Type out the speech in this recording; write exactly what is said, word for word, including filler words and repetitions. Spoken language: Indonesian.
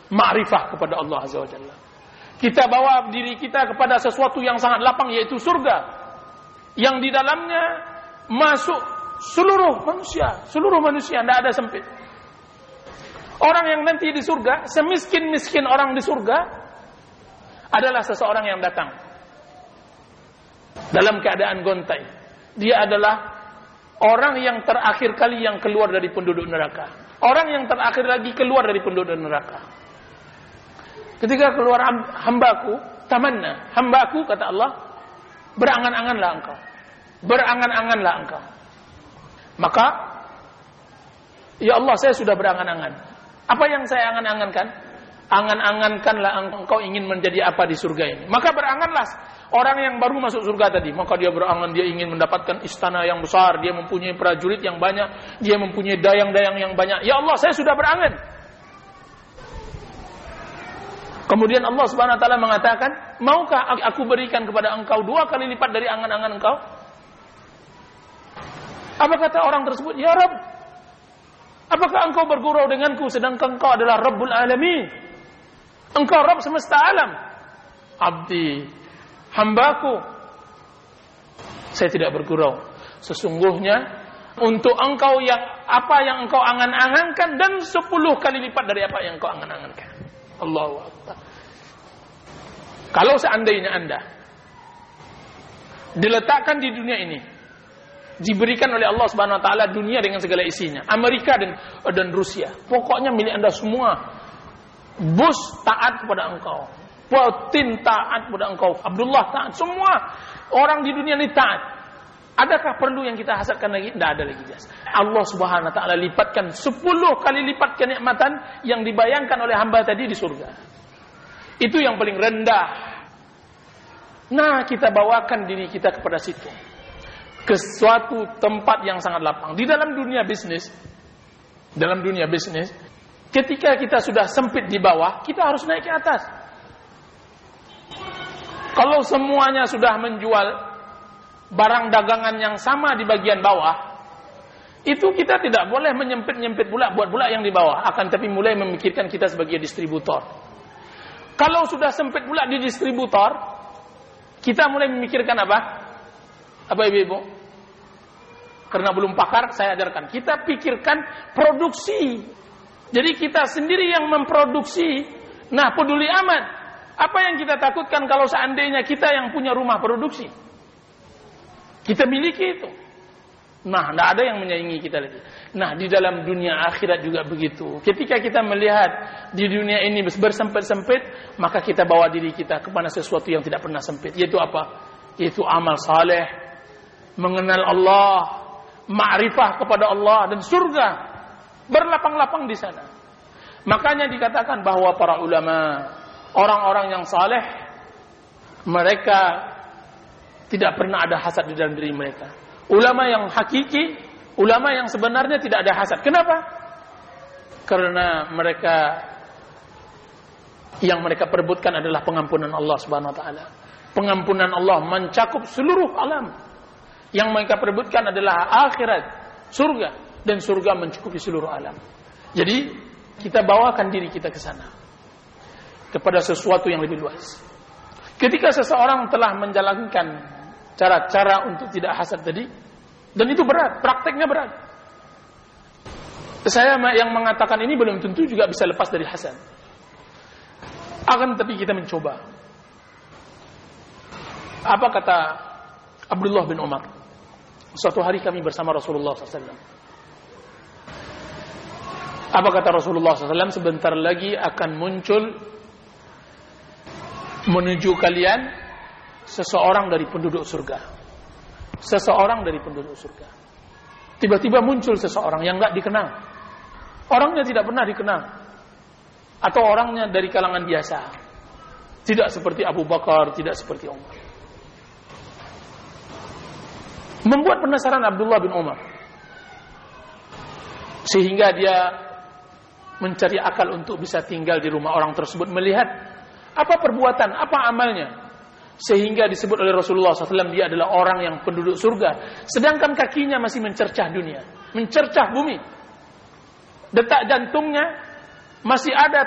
ma'rifah kepada Allah Azza wa Jalla. Kita bawa diri kita kepada sesuatu yang sangat lapang, yaitu surga, yang di dalamnya masuk seluruh manusia, seluruh manusia, tidak ada sempit. Orang yang nanti di surga, semiskin-miskin orang di surga, adalah seseorang yang datang dalam keadaan gontai. Dia adalah orang yang terakhir kali yang keluar dari penduduk neraka. Orang yang terakhir lagi keluar dari penduduk neraka. Ketika keluar hambaku, tamanna, hambaku, kata Allah, berangan-anganlah engkau. Berangan-anganlah engkau. Maka, ya Allah, saya sudah berangan-angan. Apa yang saya angan-angankan? Angan-angankanlah engkau ingin menjadi apa di surga ini. Maka beranganlah orang yang baru masuk surga tadi. Maka dia berangan, dia ingin mendapatkan istana yang besar, dia mempunyai prajurit yang banyak, dia mempunyai dayang-dayang yang banyak. Ya Allah, saya sudah berangan. Kemudian Allah Subhanahu wa taala mengatakan, maukah aku berikan kepada engkau dua kali lipat dari angan-angan engkau? Apa kata orang tersebut? Ya Rabb, apakah engkau bergurau denganku sedangkan engkau adalah Rabbul Alamin? Engkau Rabb semesta alam. Abdi, hambaku, saya tidak bergurau. Sesungguhnya untuk engkau yang apa yang engkau angan-angankan dan sepuluh kali lipat dari apa yang engkau angan-angankan. Allahu Akbar. Kalau seandainya Anda diletakkan di dunia ini, diberikan oleh Allah Subhanahu wa taala dunia dengan segala isinya, Amerika dan dan Rusia, pokoknya milik Anda semua. Bush taat kepada engkau, Putin taat kepada engkau, Abdullah taat, semua orang di dunia ini taat. Adakah perlu yang kita hasadkan lagi? Tidak ada lagi. Allah Subhanahu wa taala lipatkan sepuluh kali lipat kenikmatan yang dibayangkan oleh hamba tadi di surga. Itu yang paling rendah. Nah, kita bawakan diri kita kepada situ, ke suatu tempat yang sangat lapang. Di dalam dunia bisnis, dalam dunia bisnis, ketika kita sudah sempit di bawah, kita harus naik ke atas. Kalau semuanya sudah menjual barang dagangan yang sama di bagian bawah, itu kita tidak boleh menyempit-nyempit pula, buat pula yang di bawah, akan tapi mulai memikirkan kita sebagai distributor. Kalau sudah sempit pula di distributor, kita mulai memikirkan apa? Apa ibu-ibu? Karena belum pakar, saya ajarkan. Kita pikirkan produksi. Jadi kita sendiri yang memproduksi. Nah, peduli amat. Apa yang kita takutkan kalau seandainya kita yang punya rumah produksi? Kita miliki itu. Nah, tidak ada yang menyaingi kita lagi. Nah, di dalam dunia akhirat juga begitu. Ketika kita melihat di dunia ini bersempit-sempit, maka kita bawa diri kita kepada sesuatu yang tidak pernah sempit. Yaitu apa? Yaitu amal saleh, mengenal Allah, ma'rifah kepada Allah, dan surga berlapang-lapang di sana. Makanya dikatakan bahwa para ulama, orang-orang yang saleh, mereka tidak pernah ada hasad di dalam diri mereka. Ulama yang hakiki, ulama yang sebenarnya tidak ada hasad. Kenapa? Karena mereka, yang mereka perebutkan adalah pengampunan Allah Subhanahu wa taala. Pengampunan Allah mencakup seluruh alam. Yang mereka perebutkan adalah akhirat, surga, dan surga mencukupi seluruh alam. Jadi, kita bawakan diri kita ke sana, kepada sesuatu yang lebih luas. Ketika seseorang telah menjalankan cara-cara untuk tidak hasad tadi, dan itu berat, prakteknya berat. Saya yang mengatakan ini belum tentu juga bisa lepas dari hasad. Akan tapi kita mencoba. Apa kata Abdullah bin Umar? Suatu hari kami bersama Rasulullah sallallahu alaihi wasallam. Apa kata Rasulullah sallallahu alaihi wasallam? Sebentar lagi akan muncul menuju kalian seseorang dari penduduk surga. Seseorang dari penduduk surga. Tiba-tiba muncul seseorang yang enggak dikenal. Orangnya tidak pernah dikenal. Atau orangnya dari kalangan biasa. Tidak seperti Abu Bakar, tidak seperti Umar. Membuat penasaran Abdullah bin Umar. Sehingga dia mencari akal untuk bisa tinggal di rumah orang tersebut, melihat apa perbuatan, apa amalnya. Sehingga disebut oleh Rasulullah sallallahu alaihi wasallam dia adalah orang yang penduduk surga, sedangkan kakinya masih mencercah dunia, mencercah bumi. Detak jantungnya masih ada